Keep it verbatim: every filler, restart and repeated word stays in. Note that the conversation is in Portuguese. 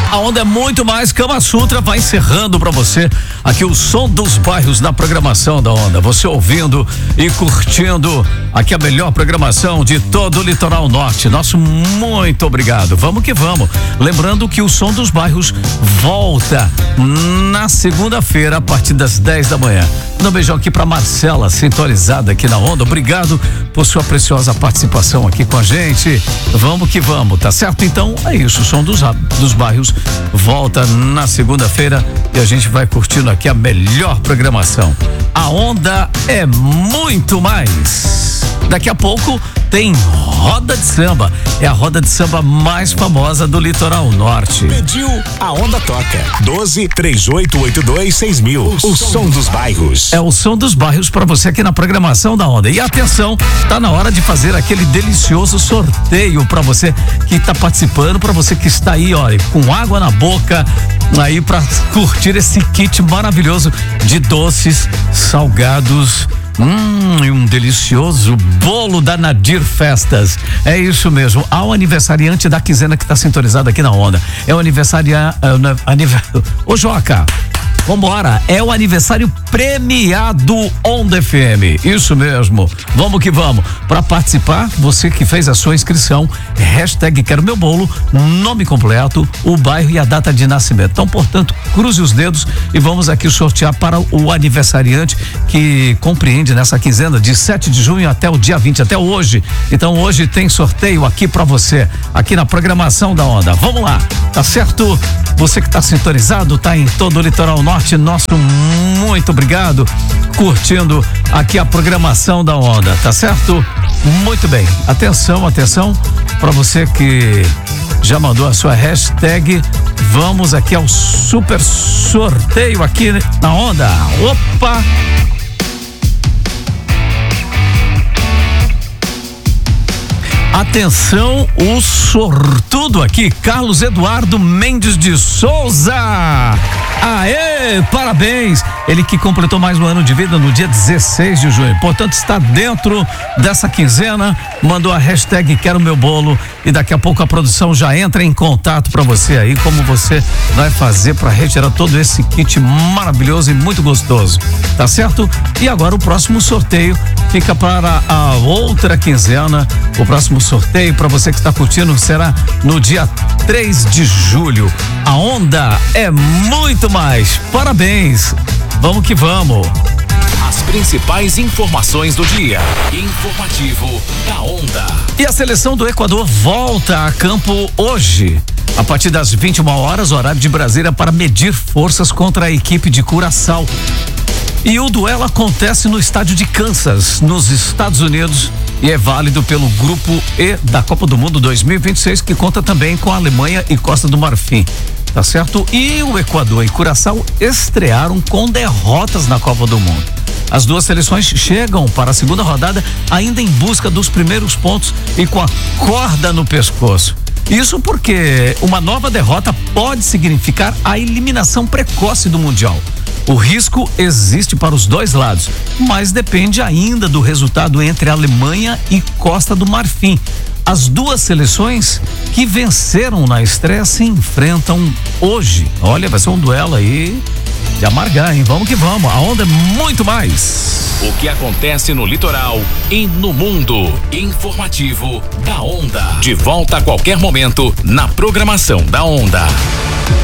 A onda é muito mais. Kama Sutra vai encerrando pra você aqui o som dos bairros na programação da onda. Você ouvindo e curtindo aqui a melhor programação de todo o litoral norte. Nosso muito obrigado. Vamos que vamos. Lembrando que o som dos bairros volta na segunda-feira a partir das dez da manhã. Um beijão aqui pra Marcela, sintonizada aqui na onda. Obrigado por sua preciosa participação aqui com a gente. Vamos que vamos, tá certo? Então é isso, o som dos, dos bairros volta na segunda-feira e a gente vai curtindo aqui a melhor programação. A onda é muito mais. Daqui a pouco tem roda de samba. É a roda de samba mais famosa do litoral norte. Pediu, a onda toca. doze, três oito oito dois, seis mil. O, o som, som dos bairros. É o som dos bairros pra você aqui na programação da onda. E atenção, tá na hora de fazer aquele delicioso sorteio pra você que tá participando, pra você que está aí, olha, com água na boca, aí pra curtir esse kit maravilhoso de doces, salgados. Hum, e um delicioso bolo da Nadir Festas. É isso mesmo. Ao aniversariante da quinzena que está sintonizado aqui na onda. É o aniversariante. Uh, aniver... Ô, Joca, vambora. É o aniversário premiado Onda F M. Isso mesmo. Vamos que vamos. Para participar, você que fez a sua inscrição, hashtag quero meu bolo, nome completo, o bairro e a data de nascimento. Então, portanto, cruze os dedos e vamos aqui sortear para o aniversariante que compreende nessa quinzena de sete de junho até o dia vinte, até hoje. Então hoje tem sorteio aqui pra você, aqui na programação da onda. Vamos lá, tá certo? Você que tá sintonizado, tá em todo o litoral norte, nosso muito obrigado, curtindo aqui a programação da onda, tá certo? Muito bem, atenção, atenção pra você que já mandou a sua hashtag. Vamos aqui ao super sorteio aqui na onda. Opa! Atenção, o sortudo aqui, Carlos Eduardo Mendes de Souza. Aê, parabéns! Ele que completou mais um ano de vida no dia dezesseis de junho. Portanto, está dentro dessa quinzena, mandou a hashtag quero meu bolo e daqui a pouco a produção já entra em contato para você aí, como você vai fazer para retirar todo esse kit maravilhoso e muito gostoso. Tá certo? E agora o próximo sorteio fica para a outra quinzena. O próximo sorteio para você que está curtindo será no dia três de julho. A onda é muito mais. Parabéns. Vamos que vamos. As principais informações do dia. Informativo da onda. E a seleção do Equador volta a campo hoje, a partir das vinte e uma horas, horário de Brasília, para medir forças contra a equipe de Curaçao. E o duelo acontece no estádio de Kansas, nos Estados Unidos, e é válido pelo grupo E da Copa do Mundo dois mil e vinte e seis, que conta também com a Alemanha e Costa do Marfim. Tá certo? E o Equador e Curaçao estrearam com derrotas na Copa do Mundo. As duas seleções chegam para a segunda rodada ainda em busca dos primeiros pontos e com a corda no pescoço. Isso porque uma nova derrota pode significar a eliminação precoce do Mundial. O risco existe para os dois lados, mas depende ainda do resultado entre a Alemanha e Costa do Marfim. As duas seleções que venceram na estreia se enfrentam hoje. Olha, vai ser um duelo aí de amargar, hein? Vamos que vamos. A onda é muito mais. O que acontece no litoral e no mundo. Informativo da onda. De volta a qualquer momento na programação da onda.